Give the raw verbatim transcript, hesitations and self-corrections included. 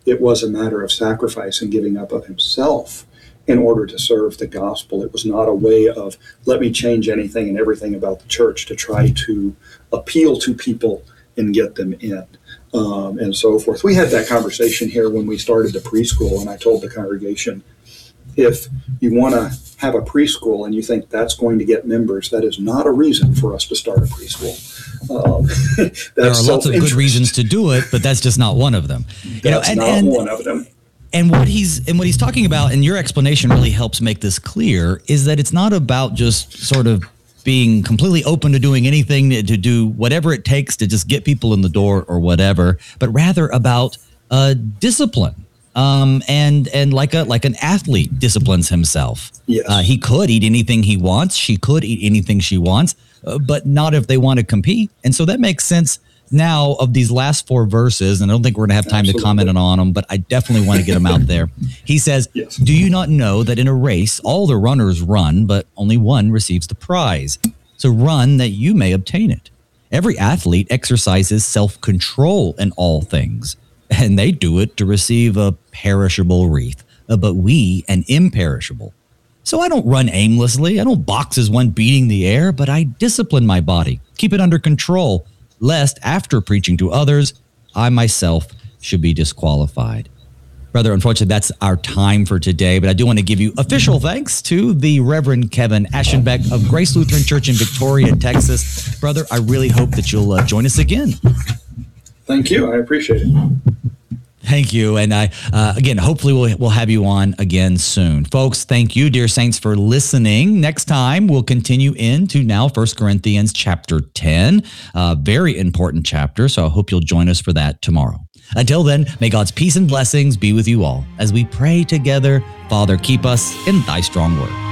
It was a matter of sacrifice and giving up of himself in order to serve the gospel. It was not a way of, let me change anything and everything about the church to try to appeal to people and get them in, um, and so forth. We had that conversation here when we started the preschool, and I told the congregation, if you want to have a preschool and you think that's going to get members, that is not a reason for us to start a preschool. Um, there are lots of good reasons to do it, but that's just not one of them. That's you know, and, not and, one of them. And what he's and what he's talking about, and your explanation really helps make this clear, is that it's not about just sort of being completely open to doing anything, to do whatever it takes to just get people in the door or whatever, but rather about uh, discipline. Um, and and like a like an athlete disciplines himself. Yes. Uh, he could eat anything he wants. She could eat anything she wants, uh, but not if they want to compete. And so that makes sense now of these last four verses. And I don't think we're going to have time Absolutely. to comment on them, but I definitely want to get them out there. He says, yes. Do you not know that in a race, all the runners run, but only one receives the prize? So run that you may obtain it. Every athlete exercises self-control in all things, and they do it to receive a perishable wreath, but we an imperishable. So I don't run aimlessly. I don't box as one beating the air, but I discipline my body, keep it under control, lest after preaching to others, I myself should be disqualified. Brother, unfortunately, that's our time for today, but I do want to give you official thanks to the Reverend Kevin Aschenbeck of Grace Lutheran Church in Victoria, Texas. Brother, I really hope that you'll uh, join us again. Thank you. I appreciate it. Thank you. And I, uh, again, hopefully we'll, we'll have you on again soon. Folks, thank you, dear saints, for listening. Next time, we'll continue into now First Corinthians chapter ten, a very important chapter. So I hope you'll join us for that tomorrow. Until then, may God's peace and blessings be with you all as we pray together. Father, keep us in thy strong word.